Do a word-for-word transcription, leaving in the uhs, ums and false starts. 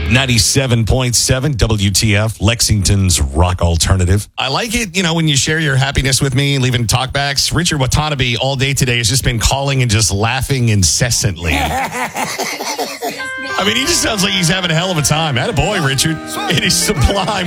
ninety-seven point seven W T F, Lexington's rock alternative. I like it, you know, when you share your happiness with me, leaving talkbacks. Richard Watanabe all day today has just been calling and just laughing incessantly. I mean, he just sounds like he's having a hell of a time. Attaboy, Richard. It is sublime.